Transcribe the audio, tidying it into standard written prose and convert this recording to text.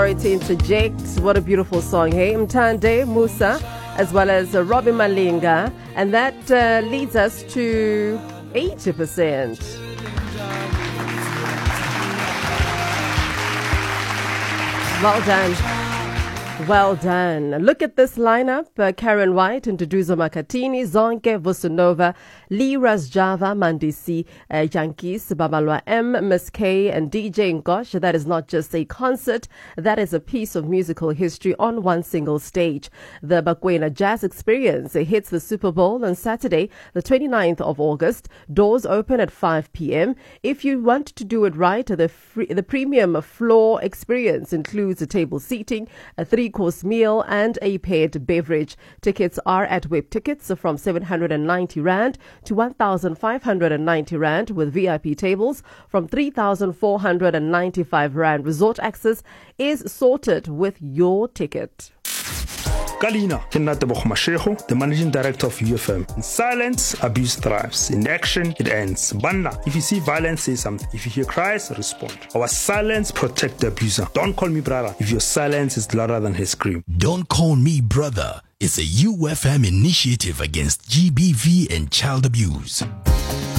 Interject. What a beautiful song. Hey, Mtande Musa, as well as Robbie Malinga. And that leads us to 80%. Well done. Well done. Look at this lineup. Karen White, Nduduzo Makatini, Zonke Vusunova, Lee Razjava, Mandisi, Yankees, Babalwa M, Miss K, and DJ Ngosh. That is not just a concert. That is a piece of musical history on one single stage. The Bakwena Jazz Experience hits the Super Bowl on Saturday, the 29th of August. Doors open at 5 p.m. If you want to do it right, the premium floor experience includes a table seating, a three-course meal, and a paired beverage. Tickets are at Web Tickets from 790 Rand to 1,590 Rand, with VIP tables from 3,495 Rand. Resort access is sorted with your ticket. Kalina, Kenatebo Masheho, the managing director of UFM. In silence, abuse thrives. In action, it ends. Banna, if you see violence, say something. If you hear cries, respond. Our silence protect the abuser. Don't call me brother if your silence is louder than his scream. Don't Call Me Brother is a UFM initiative against GBV and child abuse.